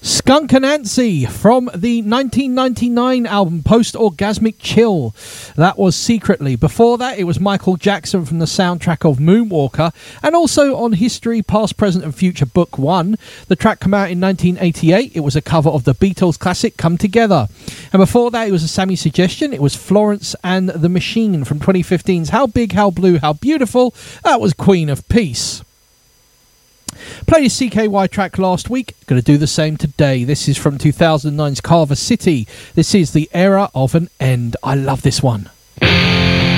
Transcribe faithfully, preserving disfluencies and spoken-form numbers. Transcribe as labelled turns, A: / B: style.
A: Skunk Anansie from the nineteen ninety-nine album Post Orgasmic Chill. That was Secretly. Before that, it was Michael Jackson from the soundtrack of Moonwalker, and also on History, Past, Present and Future Book one. The track came out in nineteen eighty-eight. It was a cover of the Beatles classic Come Together. And before that, it was a Sammy suggestion. It was Florence and the Machine from twenty fifteen's How Big, How Blue, How Beautiful. That was Queen of Peace. Played a C K Y track last week, going to do the same today. This is from two thousand nine's Carver City. This is The Era of an End. I love this one.